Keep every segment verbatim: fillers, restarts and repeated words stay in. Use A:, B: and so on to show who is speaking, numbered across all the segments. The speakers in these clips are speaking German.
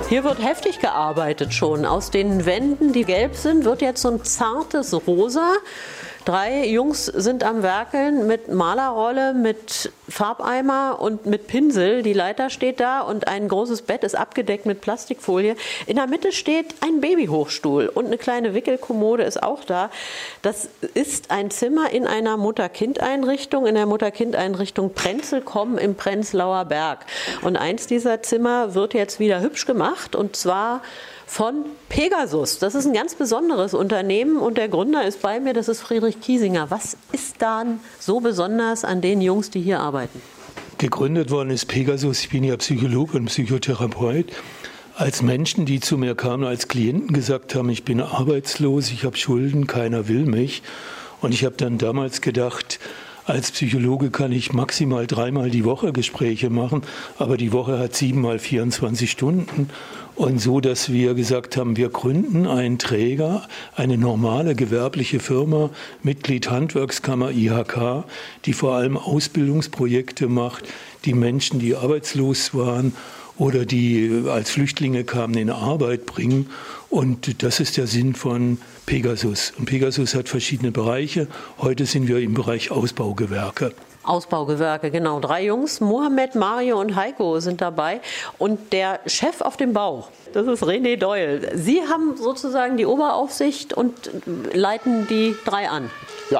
A: Hier wird heftig gearbeitet schon. Aus den Wänden, die gelb sind, wird jetzt so ein zartes Rosa. Drei Jungs sind am Werkeln mit Malerrolle, mit Farbeimer und mit Pinsel. Die Leiter steht da und ein großes Bett ist abgedeckt mit Plastikfolie. In der Mitte steht ein Babyhochstuhl und eine kleine Wickelkommode ist auch da. Das ist ein Zimmer in einer Mutter-Kind-Einrichtung, in der Mutter-Kind-Einrichtung Prenzelkomm im Prenzlauer Berg. Und eins dieser Zimmer wird jetzt wieder hübsch gemacht und zwar von Pegasus. Das ist ein ganz besonderes Unternehmen und der Gründer ist bei mir, das ist Friedrich Kiesinger. Was ist dann so besonders an den Jungs, die hier arbeiten?
B: Gegründet worden ist Pegasus, ich bin ja Psychologe und Psychotherapeut, als Menschen, die zu mir kamen, als Klienten gesagt haben, ich bin arbeitslos, ich habe Schulden, keiner will mich. Und ich habe dann damals gedacht, als Psychologe kann ich maximal dreimal die Woche Gespräche machen, aber die Woche hat siebenmal vierundzwanzig Stunden. Und so, dass wir gesagt haben, wir gründen einen Träger, eine normale gewerbliche Firma, Mitglied Handwerkskammer I H K, die vor allem Ausbildungsprojekte macht, die Menschen, die arbeitslos waren oder die als Flüchtlinge kamen, in Arbeit bringen. Und das ist der Sinn von Pegasus. Und Pegasus hat verschiedene Bereiche. Heute sind wir im Bereich Ausbaugewerke.
A: Ausbaugewerke, genau. Drei Jungs, Mohammed, Mario und Heiko sind dabei. Und der Chef auf dem Bau, das ist René Doyle. Sie haben sozusagen die Oberaufsicht und leiten die drei an.
C: Ja,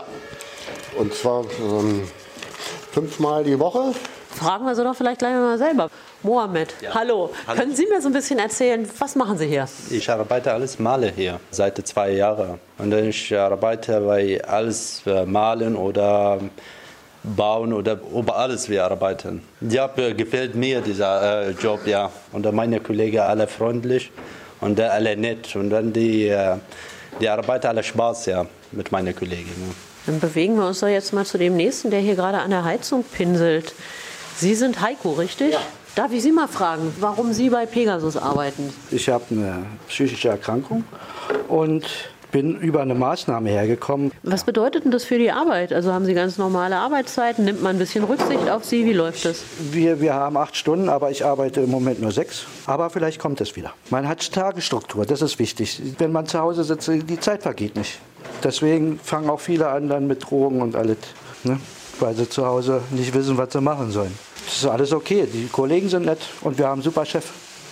C: und zwar ähm, fünfmal die Woche.
A: Fragen wir Sie doch vielleicht gleich mal selber. Mohammed, ja. Hallo. Hallo. Können Sie mir so ein bisschen erzählen, was machen Sie hier?
D: Ich arbeite als Maler hier seit zwei Jahren. Und ich arbeite bei alles Malen oder Bauen oder über alles wir arbeiten. Ja, gefällt mir dieser äh, Job, ja. Und meine Kollegen alle freundlich und alle nett. Und dann die, äh, die Arbeit alle Spaß, ja, mit meinen Kollegen. Ja.
A: Dann bewegen wir uns doch jetzt mal zu dem Nächsten, der hier gerade an der Heizung pinselt. Sie sind Heiko, richtig?
E: Ja.
A: Darf ich Sie mal fragen, warum Sie bei Pegasus arbeiten?
E: Ich habe eine psychische Erkrankung und bin über eine Maßnahme hergekommen.
A: Was bedeutet denn das für die Arbeit? Also haben Sie ganz normale Arbeitszeiten? Nimmt man ein bisschen Rücksicht auf Sie? Wie läuft das?
E: Wir, wir haben acht Stunden, aber ich arbeite im Moment nur sechs. Aber vielleicht kommt es wieder. Man hat Tagesstruktur, das ist wichtig. Wenn man zu Hause sitzt, die Zeit vergeht nicht. Deswegen fangen auch viele an dann mit Drogen und alles, ne? Weil sie zu Hause nicht wissen, was sie machen sollen. Das ist alles okay, die Kollegen sind nett und wir haben einen super Chef.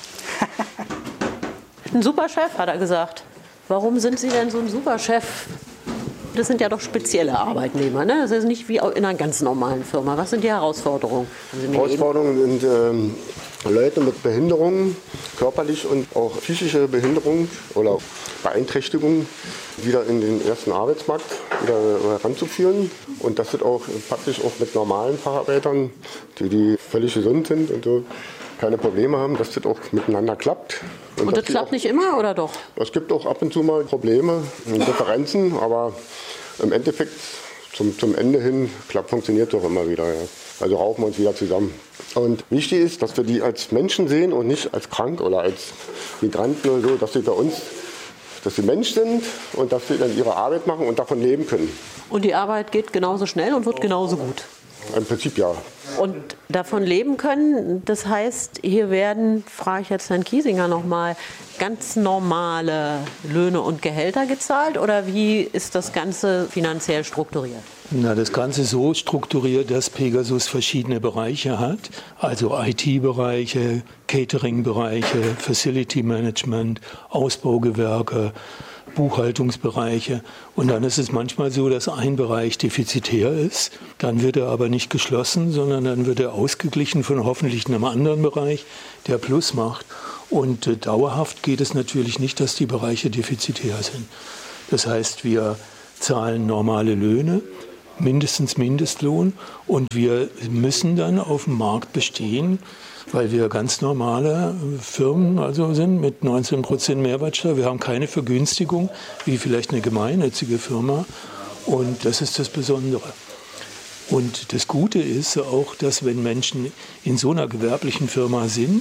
A: Ein super Chef, hat er gesagt. Warum sind Sie denn so ein super Chef? Das sind ja doch spezielle Arbeitnehmer, ne? Das ist nicht wie in einer ganz normalen Firma. Was sind die Herausforderungen?
C: Herausforderungen sind ähm, Leute mit Behinderungen, körperlich und auch psychische Behinderungen oder Beeinträchtigungen wieder in den ersten Arbeitsmarkt wieder heranzuführen. Und das wird auch praktisch auch mit normalen Facharbeitern, die, die völlig gesund sind und so, keine Probleme haben, dass das auch miteinander klappt.
A: Und, und das klappt auch nicht immer, oder doch?
C: Es gibt auch ab und zu mal Probleme und Differenzen, aber im Endeffekt zum, zum Ende hin klappt, funktioniert doch immer wieder. Ja. Also raufen wir uns wieder zusammen. Und wichtig ist, dass wir die als Menschen sehen und nicht als krank oder als Migranten oder so, dass sie bei uns, dass sie Mensch sind und dass sie dann ihre Arbeit machen und davon leben können.
A: Und die Arbeit geht genauso schnell und wird genauso gut?
C: Im Prinzip ja.
A: Und davon leben können, das heißt, hier werden, frage ich jetzt Herrn Kiesinger nochmal, ganz normale Löhne und Gehälter gezahlt oder wie ist das Ganze finanziell strukturiert?
B: Na, das Ganze so strukturiert, dass Pegasus verschiedene Bereiche hat, also I T-Bereiche, Catering-Bereiche, Facility Management, Ausbaugewerke, Buchhaltungsbereiche. Und dann ist es manchmal so, dass ein Bereich defizitär ist. Dann wird er aber nicht geschlossen, sondern dann wird er ausgeglichen von hoffentlich einem anderen Bereich, der Plus macht. Und äh, dauerhaft geht es natürlich nicht, dass die Bereiche defizitär sind. Das heißt, wir zahlen normale Löhne, mindestens Mindestlohn. Und wir müssen dann auf dem Markt bestehen, weil wir ganz normale Firmen also sind mit neunzehn Prozent Mehrwertsteuer. Wir haben keine Vergünstigung wie vielleicht eine gemeinnützige Firma. Und das ist das Besondere. Und das Gute ist auch, dass wenn Menschen in so einer gewerblichen Firma sind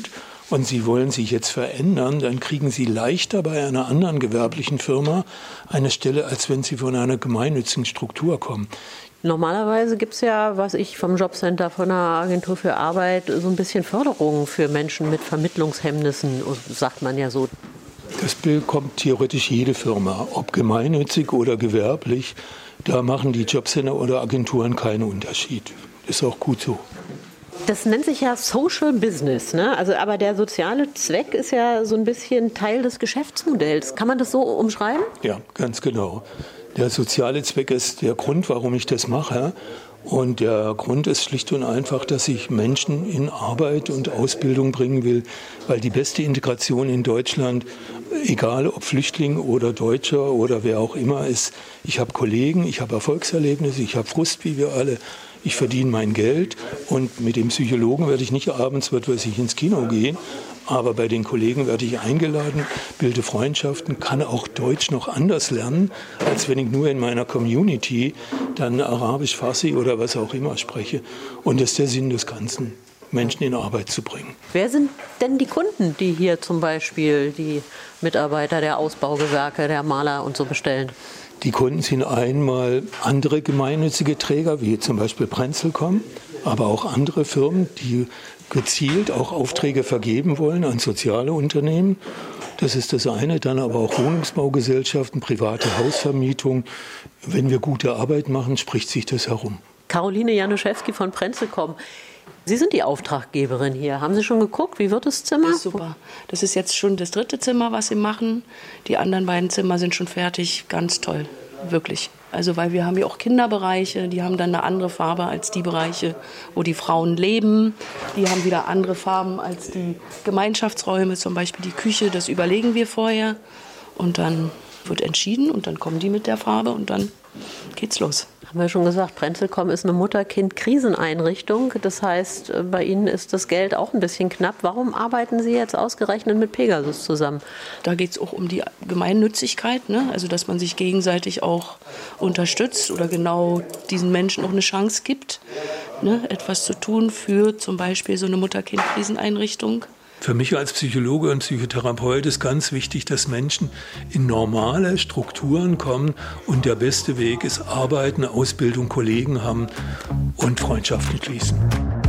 B: und Sie wollen sich jetzt verändern, dann kriegen Sie leichter bei einer anderen gewerblichen Firma eine Stelle, als wenn Sie von einer gemeinnützigen Struktur kommen.
A: Normalerweise gibt es ja, was ich vom Jobcenter, von der Agentur für Arbeit, so ein bisschen Förderung für Menschen mit Vermittlungshemmnissen, sagt man ja so.
B: Das bekommt theoretisch jede Firma, ob gemeinnützig oder gewerblich. Da machen die Jobcenter oder Agenturen keinen Unterschied. Ist auch gut so.
A: Das nennt sich ja Social Business, ne? Also, aber der soziale Zweck ist ja so ein bisschen Teil des Geschäftsmodells. Kann man das so umschreiben?
B: Ja, ganz genau. Der soziale Zweck ist der Grund, warum ich das mache. Und der Grund ist schlicht und einfach, dass ich Menschen in Arbeit und Ausbildung bringen will, weil die beste Integration in Deutschland, egal ob Flüchtling oder Deutscher oder wer auch immer ist, ich habe Kollegen, ich habe Erfolgserlebnisse, ich habe Frust wie wir alle, ich verdiene mein Geld und mit dem Psychologen werde ich nicht abends, was weiß ich, ins Kino gehen, aber bei den Kollegen werde ich eingeladen, bilde Freundschaften, kann auch Deutsch noch anders lernen, als wenn ich nur in meiner Community dann Arabisch, Farsi oder was auch immer spreche. Und das ist der Sinn des Ganzen, Menschen in Arbeit zu bringen.
A: Wer sind denn die Kunden, die hier zum Beispiel die Mitarbeiter der Ausbaugewerke, der Maler und so bestellen?
B: Die Kunden sind einmal andere gemeinnützige Träger, wie zum Beispiel Prenzlcom, aber auch andere Firmen, die gezielt auch Aufträge vergeben wollen an soziale Unternehmen. Das ist das eine. Dann aber auch Wohnungsbaugesellschaften, private Hausvermietung. Wenn wir gute Arbeit machen, spricht sich das herum.
A: Caroline Januszewski von Prenzlcom. Sie sind die Auftraggeberin hier. Haben Sie schon geguckt, wie wird das Zimmer?
F: Das ist super. Das ist jetzt schon das dritte Zimmer, was Sie machen. Die anderen beiden Zimmer sind schon fertig. Ganz toll, wirklich. Also weil wir haben ja auch Kinderbereiche, die haben dann eine andere Farbe als die Bereiche, wo die Frauen leben. Die haben wieder andere Farben als die Gemeinschaftsräume, zum Beispiel die Küche. Das überlegen wir vorher und dann wird entschieden und dann kommen die mit der Farbe und dann geht's los.
A: Haben wir schon gesagt, Prenzlcom ist eine Mutter-Kind-Kriseneinrichtung. Das heißt, bei Ihnen ist das Geld auch ein bisschen knapp. Warum arbeiten Sie jetzt ausgerechnet mit Pegasus zusammen?
F: Da geht es auch um die Gemeinnützigkeit, ne? Also dass man sich gegenseitig auch unterstützt oder genau diesen Menschen auch eine Chance gibt, ne? Etwas zu tun für zum Beispiel so eine Mutter-Kind-Kriseneinrichtung.
B: Für mich als Psychologe und Psychotherapeut ist ganz wichtig, dass Menschen in normale Strukturen kommen. Und der beste Weg ist Arbeiten, Ausbildung, Kollegen haben und Freundschaften schließen.